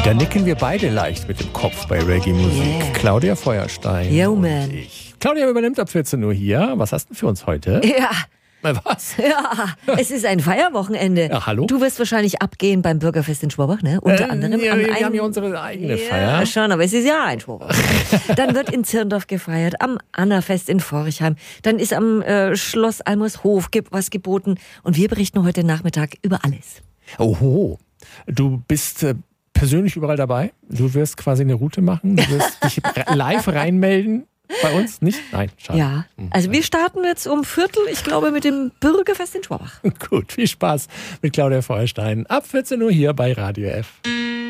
Und da nicken wir beide leicht mit dem Kopf bei Reggae-Musik. Yeah. Claudia Feuerstein Yo, und man. ich. Claudia übernimmt ab 14 Uhr hier. Was hast du für uns heute? Ja, Was? es ist ein Feierwochenende. Ja, hallo? Du wirst wahrscheinlich abgehen beim Bürgerfest in Schwabach, ne? Unter anderem. Ja, am wir einen- haben ja unsere eigene Ja, Feier. schon, aber es ist ja ein Schwabach. Dann wird in Zirndorf gefeiert, am Annafest in Forchheim. Dann ist am Schloss Almershof was geboten. Und wir berichten heute Nachmittag über alles. Oho. Du bist persönlich überall dabei? Du wirst quasi eine Route machen? Du wirst dich live reinmelden? Bei uns nicht? Nein, schade. Ja, also wir starten jetzt um Viertel, ich glaube, mit dem Bürgerfest in Schwabach. Gut, viel Spaß mit Claudia Feuerstein. Ab 14 Uhr hier bei Radio F.